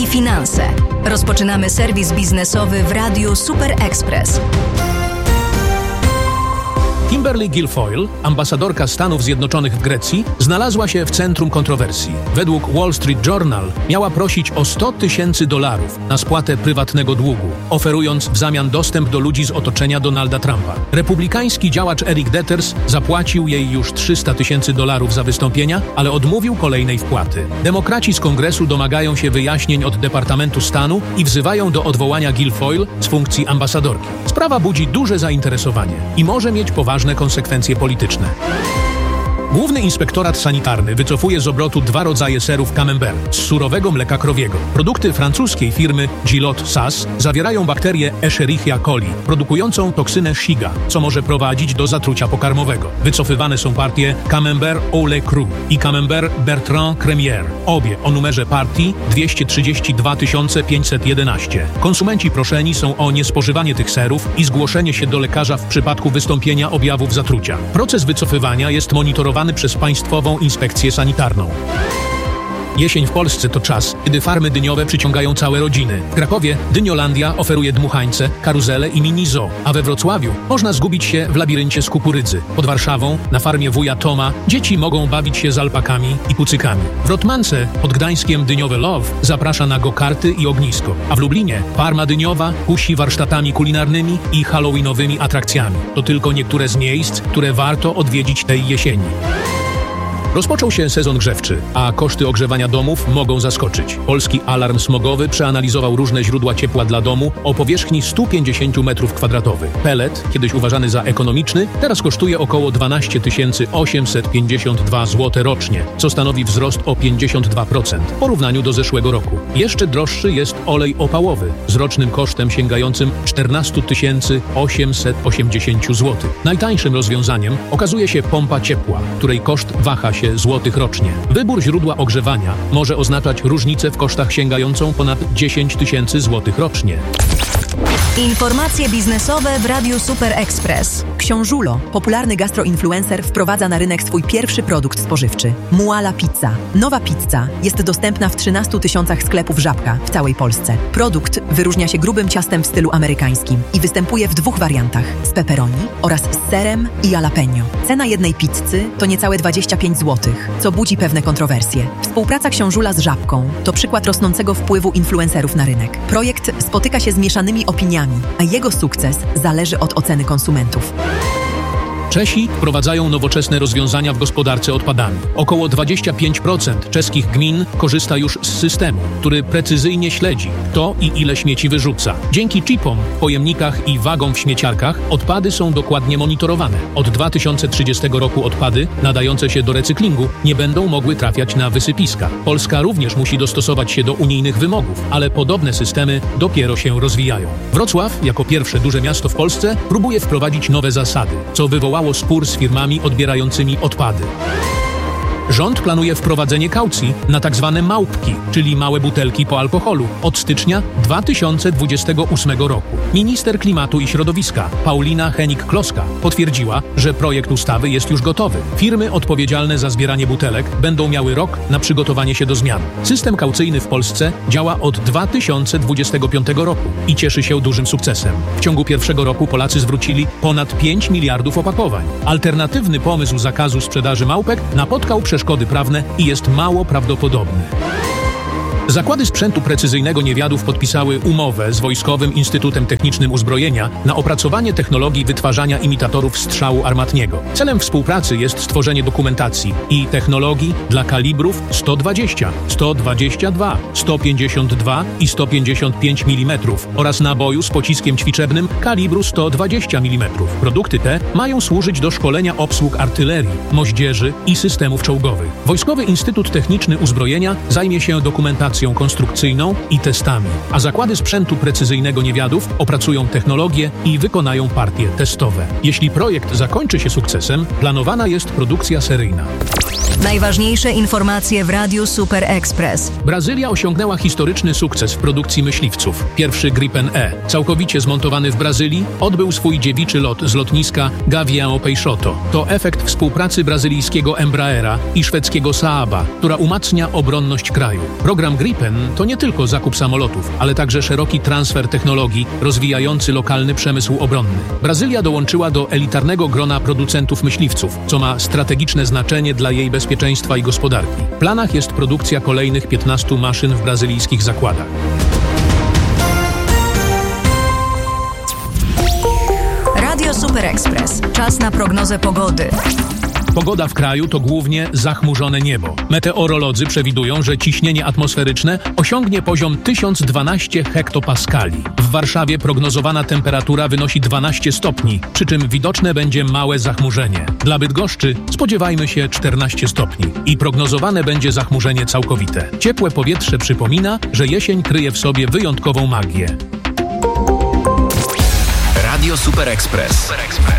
i finanse. Rozpoczynamy serwis biznesowy w Radiu Super Express. Kimberly Guilfoyle, ambasadorka Stanów Zjednoczonych w Grecji, znalazła się w centrum kontrowersji. Według Wall Street Journal miała prosić o $100,000 na spłatę prywatnego długu, oferując w zamian dostęp do ludzi z otoczenia Donalda Trumpa. Republikański działacz Eric Deters zapłacił jej już $300,000 za wystąpienia, ale odmówił kolejnej wpłaty. Demokraci z Kongresu domagają się wyjaśnień od Departamentu Stanu i wzywają do odwołania Guilfoyle z funkcji ambasadorki. Sprawa budzi duże zainteresowanie i może mieć poważne konsekwencje polityczne. Główny Inspektorat Sanitarny wycofuje z obrotu 2 rodzaje serów Camembert z surowego mleka krowiego. Produkty francuskiej firmy Gilot SAS zawierają bakterię Escherichia coli, produkującą toksynę Shiga, co może prowadzić do zatrucia pokarmowego. Wycofywane są partie Camembert au lait cru i Camembert Bertrand Crémière, obie o numerze partii 232 511. Konsumenci proszeni są o niespożywanie tych serów i zgłoszenie się do lekarza w przypadku wystąpienia objawów zatrucia. Proces wycofywania jest monitorowany przez Państwową Inspekcję Sanitarną. Jesień w Polsce to czas, kiedy farmy dyniowe przyciągają całe rodziny. W Krakowie Dyniolandia oferuje dmuchańce, karuzele i mini zoo, a we Wrocławiu można zgubić się w labiryncie z kukurydzy. Pod Warszawą, na farmie wuja Toma, dzieci mogą bawić się z alpakami i kucykami. W Rotmance pod Gdańskiem Dyniowe Love zaprasza na go-karty i ognisko, a w Lublinie farma dyniowa kusi warsztatami kulinarnymi i halloweenowymi atrakcjami. To tylko niektóre z miejsc, które warto odwiedzić tej jesieni. Rozpoczął się sezon grzewczy, a koszty ogrzewania domów mogą zaskoczyć. Polski Alarm Smogowy przeanalizował różne źródła ciepła dla domu o powierzchni 150 m2. Pellet, kiedyś uważany za ekonomiczny, teraz kosztuje około 12 852 zł rocznie, co stanowi wzrost o 52% w porównaniu do zeszłego roku. Jeszcze droższy jest olej opałowy z rocznym kosztem sięgającym 14 880 zł. Najtańszym rozwiązaniem okazuje się pompa ciepła, której koszt waha się złotych rocznie. Wybór źródła ogrzewania może oznaczać różnicę w kosztach sięgającą ponad 10 000 złotych rocznie. Informacje biznesowe w Radiu Super Express. Książulo, popularny gastroinfluencer, wprowadza na rynek swój pierwszy produkt spożywczy. Muala Pizza. Nowa pizza jest dostępna w 13 000 sklepów Żabka w całej Polsce. Produkt wyróżnia się grubym ciastem w stylu amerykańskim i występuje w 2 wariantach: z pepperoni oraz z serem i jalapeno. Cena jednej pizzy to niecałe 25 zł, co budzi pewne kontrowersje. Współpraca Książula z Żabką to przykład rosnącego wpływu influencerów na rynek. Projekt spotyka się z mieszanymi opiniami, a jego sukces zależy od oceny konsumentów. Czesi wprowadzają nowoczesne rozwiązania w gospodarce odpadami. Około 25% czeskich gmin korzysta już z systemu, który precyzyjnie śledzi, kto i ile śmieci wyrzuca. Dzięki chipom w pojemnikach i wagom w śmieciarkach odpady są dokładnie monitorowane. Od 2030 roku odpady nadające się do recyklingu nie będą mogły trafiać na wysypiska. Polska również musi dostosować się do unijnych wymogów, ale podobne systemy dopiero się rozwijają. Wrocław, jako pierwsze duże miasto w Polsce, próbuje wprowadzić nowe zasady, co wywołało spór z firmami odbierającymi odpady. Rząd planuje wprowadzenie kaucji na tzw. małpki, czyli małe butelki po alkoholu, od stycznia 2028 roku. Minister Klimatu i Środowiska Paulina Hennig-Kloska potwierdziła, że projekt ustawy jest już gotowy. Firmy odpowiedzialne za zbieranie butelek będą miały rok na przygotowanie się do zmian. System kaucyjny w Polsce działa od 2025 roku i cieszy się dużym sukcesem. W ciągu pierwszego roku Polacy zwrócili ponad 5 miliardów opakowań. Alternatywny pomysł zakazu sprzedaży małpek napotkał przeszkody prawne i jest mało prawdopodobny. Zakłady sprzętu precyzyjnego Niewiadów podpisały umowę z Wojskowym Instytutem Technicznym Uzbrojenia na opracowanie technologii wytwarzania imitatorów strzału armatniego. Celem współpracy jest stworzenie dokumentacji i technologii dla kalibrów 120, 122, 152 i 155 mm oraz naboju z pociskiem ćwiczebnym kalibru 120 mm. Produkty te mają służyć do szkolenia obsług artylerii, moździerzy i systemów czołgowych. Wojskowy Instytut Techniczny Uzbrojenia zajmie się dokumentacją konstrukcyjną i testami, a zakłady sprzętu precyzyjnego Niewiadów opracują technologię i wykonają partie testowe. Jeśli projekt zakończy się sukcesem, planowana jest produkcja seryjna. Najważniejsze informacje w Radiu Super Express. Brazylia osiągnęła historyczny sukces w produkcji myśliwców. Pierwszy Gripen E, całkowicie zmontowany w Brazylii, odbył swój dziewiczy lot z lotniska Gavião Peixoto. To efekt współpracy brazylijskiego Embraera i szwedzkiego Saaba, która umacnia obronność kraju. Program Gripen to nie tylko zakup samolotów, ale także szeroki transfer technologii rozwijający lokalny przemysł obronny. Brazylia dołączyła do elitarnego grona producentów myśliwców, co ma strategiczne znaczenie dla jej bezpieczeństwa i gospodarki. W planach jest produkcja kolejnych 15 maszyn w brazylijskich zakładach. Radio Super Express. Czas na prognozę pogody. Pogoda w kraju to głównie zachmurzone niebo. Meteorolodzy przewidują, że ciśnienie atmosferyczne osiągnie poziom 1012 hektopaskali. W Warszawie prognozowana temperatura wynosi 12 stopni, przy czym widoczne będzie małe zachmurzenie. Dla Bydgoszczy spodziewajmy się 14 stopni i prognozowane będzie zachmurzenie całkowite. Ciepłe powietrze przypomina, że jesień kryje w sobie wyjątkową magię. Radio Super Express.